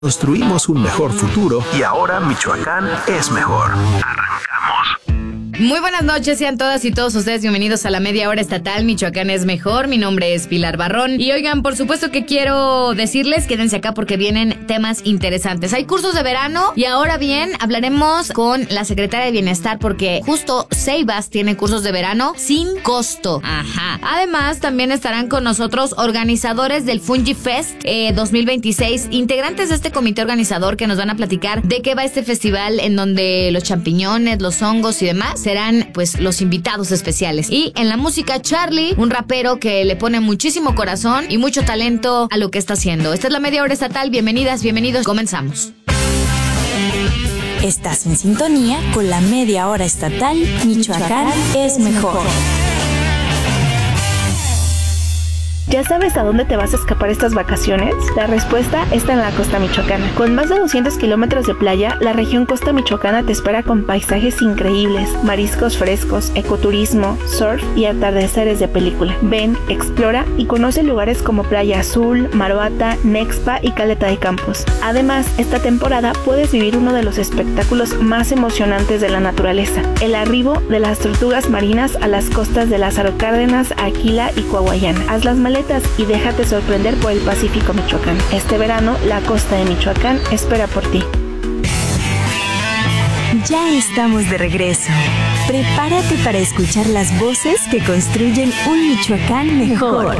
Construimos un mejor futuro y ahora Michoacán es mejor. Arrancamos. Muy buenas noches, sean todas y todos ustedes bienvenidos a la media hora estatal Michoacán es mejor. Mi nombre es Pilar Barrón y oigan, por supuesto que quiero decirles, quédense acá porque vienen temas interesantes. Hay cursos de verano y ahora bien, hablaremos con la secretaria de Bienestar porque justo Ceibas tiene cursos de verano sin costo. Ajá. Además, también estarán con nosotros organizadores del Fungi Fest 2026, integrantes de este comité organizador que nos van a platicar de qué va este festival en donde los champiñones, los hongos y demás serán pues los invitados especiales. Y en la música, Charlie, un rapero que le pone muchísimo corazón y mucho talento a lo que está haciendo. Esta es la media hora estatal. Bienvenidas, bienvenidos. Comenzamos. Estás en sintonía con la media hora estatal Michoacán es mejor. ¿Ya sabes a dónde te vas a escapar estas vacaciones? La respuesta está en la costa michoacana. Con más de 200 kilómetros de playa, la región costa michoacana te espera con paisajes increíbles, mariscos frescos, ecoturismo, surf y atardeceres de película. Ven, explora y conoce lugares como Playa Azul, Maroata, Nexpa y Caleta de Campos. Además, esta temporada puedes vivir uno de los espectáculos más emocionantes de la naturaleza, el arribo de las tortugas marinas a las costas de Lázaro Cárdenas, Aquila y Coahuayana. Haz las maletas y déjate sorprender por el Pacífico Michoacán. Este verano, la costa de Michoacán espera por ti. Ya estamos de regreso. Prepárate para escuchar las voces que construyen un Michoacán mejor.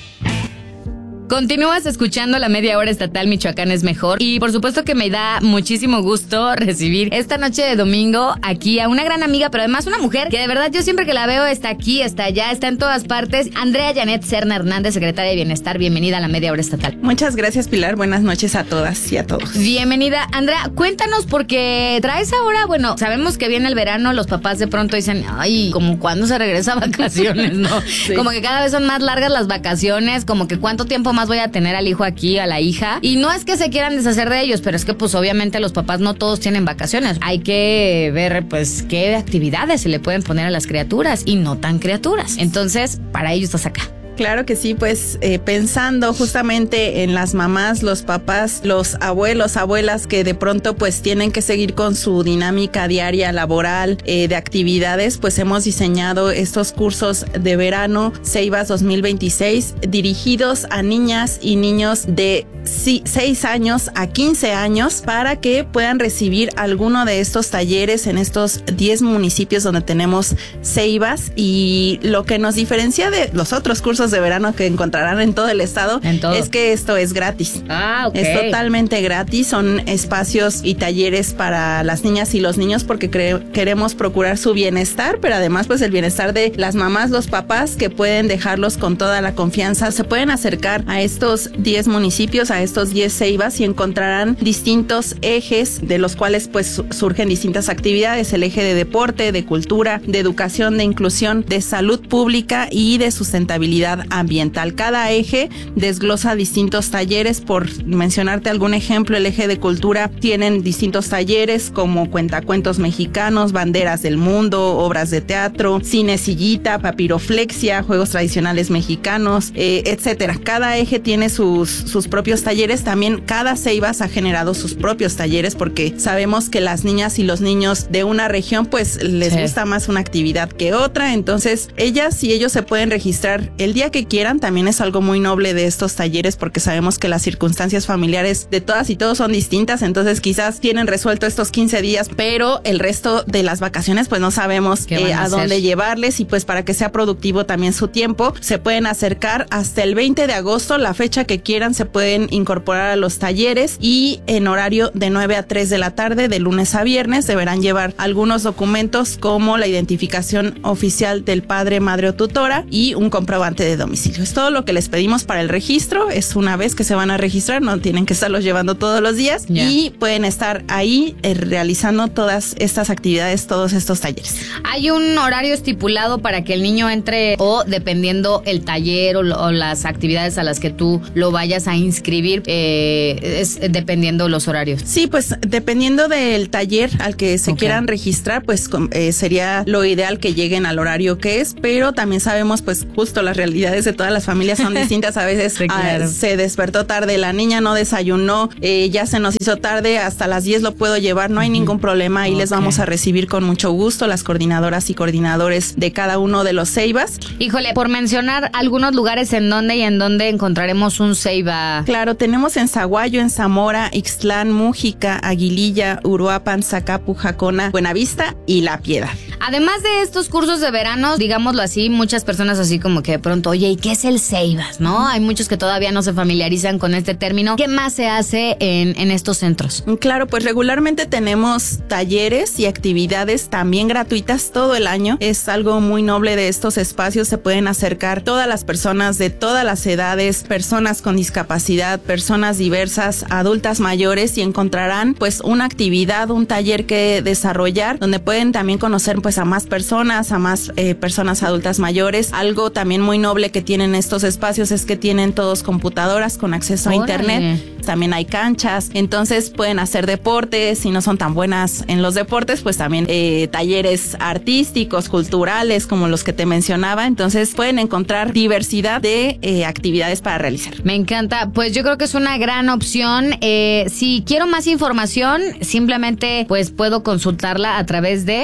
Continúas escuchando la media hora estatal Michoacán es mejor y por supuesto que me da muchísimo gusto recibir esta noche de domingo aquí a una gran amiga, pero además una mujer que de verdad yo siempre que la veo está aquí, está allá, está en todas partes. Andrea Janet Serna Hernández, secretaria de Bienestar, bienvenida a la media hora estatal. Muchas gracias, Pilar, buenas noches a todas y a todos. Bienvenida. Andrea, cuéntanos porque traes ahora, bueno, sabemos que viene el verano, los papás de pronto dicen, ay, como cuándo se regresa a vacaciones, ¿no? Sí. Como que cada vez son más largas las vacaciones, como que cuánto tiempo más voy a tener al hijo aquí, a la hija. Y no es que se quieran deshacer de ellos, pero es que pues obviamente los papás no todos tienen vacaciones. Hay que ver pues qué actividades se le pueden poner a las criaturas y no tan criaturas. Entonces, para ello estás acá. Claro que sí, pues pensando justamente en las mamás, los papás, los abuelos, abuelas que de pronto pues tienen que seguir con su dinámica diaria laboral de actividades, pues hemos diseñado estos cursos de verano Ceibas 2026 dirigidos a niñas y niños de 6 años a 15 años para que puedan recibir alguno de estos talleres en estos 10 municipios donde tenemos Ceibas. Y lo que nos diferencia de los otros cursos de verano que encontrarán en todo el estado es que esto es gratis. Okay. Es totalmente gratis, son espacios y talleres para las niñas y los niños porque queremos procurar su bienestar, pero además pues el bienestar de las mamás, los papás que pueden dejarlos con toda la confianza. Se pueden acercar a estos 10 municipios, a estos 10 Ceibas y encontrarán distintos ejes de los cuales pues surgen distintas actividades, el eje de deporte, de cultura, de educación, de inclusión, de salud pública y de sustentabilidad ambiental. Cada eje desglosa distintos talleres. Por mencionarte algún ejemplo, el eje de cultura tienen distintos talleres como cuentacuentos mexicanos, banderas del mundo, obras de teatro, cine sillita, papiroflexia, juegos tradicionales mexicanos, etcétera. Cada eje tiene sus propios talleres. También cada Ceibas ha generado sus propios talleres porque sabemos que las niñas y los niños de una región pues les gusta más una actividad que otra. Entonces ellas y ellos se pueden registrar el día que quieran. También es algo muy noble de estos talleres porque sabemos que las circunstancias familiares de todas y todos son distintas, entonces quizás tienen resuelto estos 15 días, pero el resto de las vacaciones pues no sabemos a dónde llevarles y pues para que sea productivo también su tiempo, se pueden acercar hasta el 20 de agosto, la fecha que quieran, se pueden incorporar a los talleres y en horario de 9 a 3 de la tarde, de lunes a viernes. Deberán llevar algunos documentos como la identificación oficial del padre, madre o tutora y un comprobante de domicilio. Es todo lo que les pedimos para el registro. Es una vez que se van a registrar, no tienen que estarlos llevando todos los días y pueden estar ahí realizando todas estas actividades, todos estos talleres. ¿Hay un horario estipulado para que el niño entre o dependiendo el taller o las actividades a las que tú lo vayas a inscribir, es dependiendo los horarios? Sí, pues dependiendo del taller al que se quieran registrar, pues sería lo ideal que lleguen al horario que es, pero también sabemos pues justo las realidades actividades de todas las familias son distintas. A veces sí, claro. Se despertó tarde, la niña no desayunó, ya se nos hizo tarde, hasta las 10 lo puedo llevar, no hay ningún problema. Ahí les vamos a recibir con mucho gusto, las coordinadoras y coordinadores de cada uno de los Ceibas. Híjole, por mencionar algunos lugares en donde encontraremos un Ceiba. Claro, tenemos en Zaguayo, en Zamora, Ixtlán, Mújica, Aguililla, Uruapan, Zacapu, Jacona, Buenavista y La Piedad. Además de estos cursos de verano, digámoslo así, muchas personas así como que de pronto, oye, ¿y qué es el Ceibas? ¿No? Hay muchos que todavía no se familiarizan con este término. ¿Qué más se hace en estos centros? Claro, pues regularmente tenemos talleres y actividades también gratuitas todo el año. Es algo muy noble de estos espacios. Se pueden acercar todas las personas de todas las edades, personas con discapacidad, personas diversas, adultas mayores, y encontrarán pues una actividad, un taller que desarrollar, donde pueden también conocer pues a más personas adultas mayores. Algo también muy noble que tienen estos espacios es que tienen todos computadoras con acceso a internet. También hay canchas, entonces pueden hacer deportes. Si no son tan buenas en los deportes, pues también talleres artísticos, culturales, como los que te mencionaba. Entonces pueden encontrar diversidad de actividades para realizar. Me encanta, pues yo creo que es una gran opción. Si quiero más información, simplemente pues puedo consultarla a través de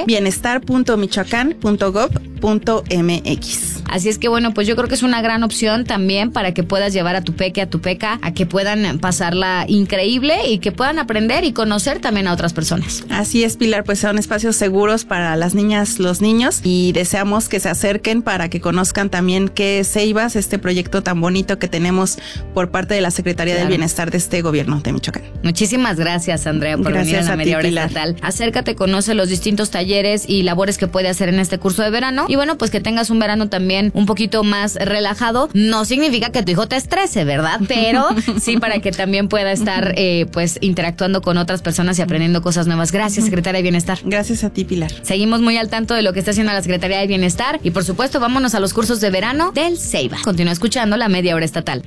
bienestar.michoacán.gov.mx. Así es que bueno, pues yo creo que es una gran opción también para que puedas llevar a tu peque, a tu peca, a que puedan pasarla increíble y que puedan aprender y conocer también a otras personas. Así es, Pilar, pues son espacios seguros para las niñas, los niños, y deseamos que se acerquen para que conozcan también qué es Ceibas, este proyecto tan bonito que tenemos por parte de la Secretaría del Bienestar de este gobierno de Michoacán. Muchísimas gracias, Andrea, por venir a la Media Hora Estatal. Acércate, conoce los distintos talleres y labores que puede hacer en este curso de verano, y bueno, pues que tengas un verano también un poquito más relajado. No significa que tu hijo te estrese, ¿verdad? Pero sí para que también pueda estar pues interactuando con otras personas y aprendiendo cosas nuevas. Gracias, Secretaria de Bienestar. Gracias a ti, Pilar. Seguimos muy al tanto de lo que está haciendo la Secretaría de Bienestar y por supuesto vámonos a los cursos de verano del Ceiba. Continúa escuchando la Media Hora Estatal.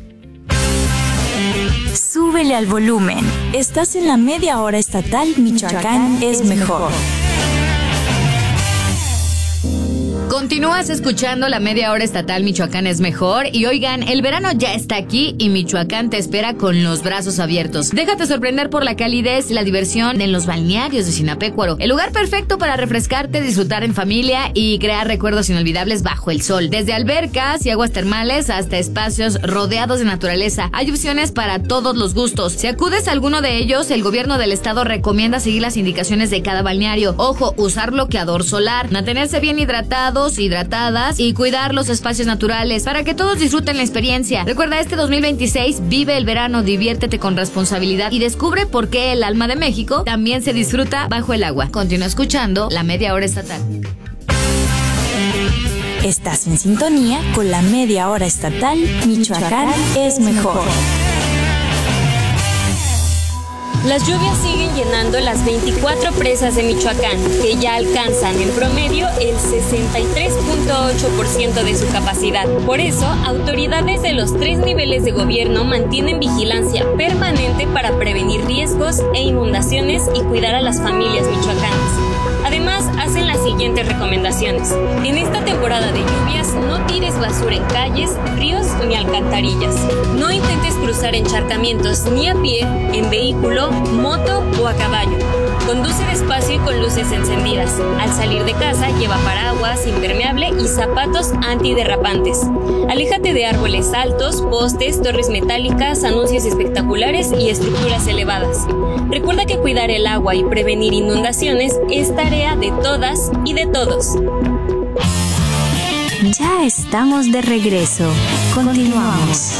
Súbele al volumen. Estás en la Media Hora Estatal Michoacán es mejor. Continúas escuchando la Media Hora Estatal Michoacán es mejor. Y oigan, el verano ya está aquí y Michoacán te espera con los brazos abiertos. Déjate sorprender por la calidez y la diversión en los balnearios de Sinapecuaro. El lugar perfecto para refrescarte, disfrutar en familia y crear recuerdos inolvidables bajo el sol. Desde albercas y aguas termales hasta espacios rodeados de naturaleza. Hay opciones para todos los gustos. Si acudes a alguno de ellos, el gobierno del estado recomienda seguir las indicaciones de cada balneario. Ojo, usar bloqueador solar, mantenerse bien hidratados, hidratadas y cuidar los espacios naturales para que todos disfruten la experiencia. Recuerda, este 2026 vive el verano, diviértete con responsabilidad y descubre por qué el alma de México también se disfruta bajo el agua. Continúa escuchando la Media Hora Estatal. Estás en sintonía con la Media Hora Estatal Michoacán es mejor. Las lluvias siguen llenando las 24 presas de Michoacán, que ya alcanzan en promedio el 63.8% de su capacidad. Por eso, autoridades de los 3 niveles de gobierno mantienen vigilancia permanente para prevenir riesgos e inundaciones y cuidar a las familias michoacanas. Además, hacen las siguientes recomendaciones. En esta temporada de lluvias, no tires basura en calles, ríos ni alcantarillas. No intentes cruzar encharcamientos ni a pie, en vehículo, moto o a caballo. Conduce despacio y con luces encendidas. Al salir de casa, lleva paraguas, impermeable y zapatos antiderrapantes. Aléjate de árboles altos, postes, torres metálicas, anuncios espectaculares y estructuras elevadas. Recuerda que cuidar el agua y prevenir inundaciones es tarea de todas y de todos. Ya estamos de regreso. Continuamos.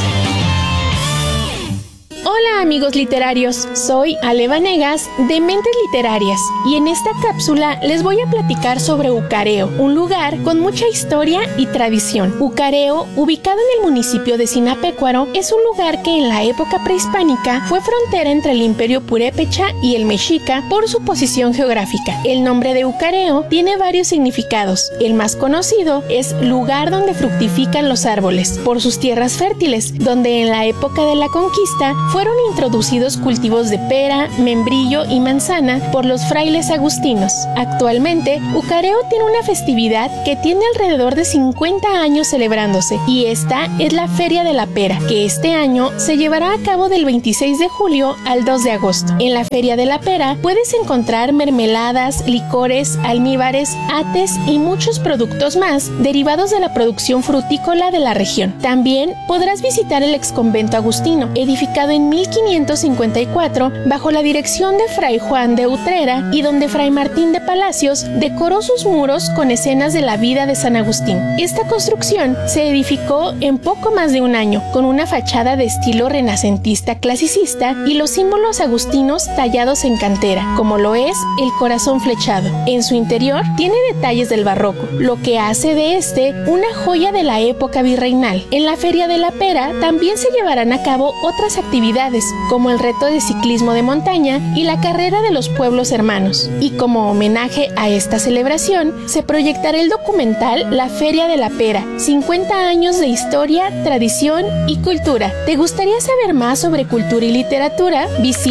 Hola amigos literarios, soy Ale Vanegas de Mentes Literarias y en esta cápsula les voy a platicar sobre Ucareo, un lugar con mucha historia y tradición. Ucareo, ubicado en el municipio de Sinapecuaro, es un lugar que en la época prehispánica fue frontera entre el Imperio Purépecha y el Mexica por su posición geográfica. El nombre de Ucareo tiene varios significados. El más conocido es lugar donde fructifican los árboles, por sus tierras fértiles, donde en la época de la conquista fue fueron introducidos cultivos de pera, membrillo y manzana por los frailes agustinos. Actualmente, Ucareo tiene una festividad que tiene alrededor de 50 años celebrándose, y esta es la Feria de la Pera, que este año se llevará a cabo del 26 de julio al 2 de agosto. En la Feria de la Pera puedes encontrar mermeladas, licores, almíbares, ates y muchos productos más derivados de la producción frutícola de la región. También podrás visitar el exconvento agustino, edificado en 1554 bajo la dirección de Fray Juan de Utrera, y donde Fray Martín de Palacios decoró sus muros con escenas de la vida de San Agustín. Esta construcción se edificó en poco más de un año, con una fachada de estilo renacentista clasicista y los símbolos agustinos tallados en cantera, como lo es el corazón flechado. En su interior tiene detalles del barroco, lo que hace de este una joya de la época virreinal. En la Feria de la Pera también se llevarán a cabo otras actividades, como el reto de ciclismo de montaña y la carrera de los pueblos hermanos. Y como homenaje a esta celebración, se proyectará el documental La Feria de la Pera, 50 años de historia, tradición y cultura. ¿Te gustaría saber más sobre cultura y literatura? Visita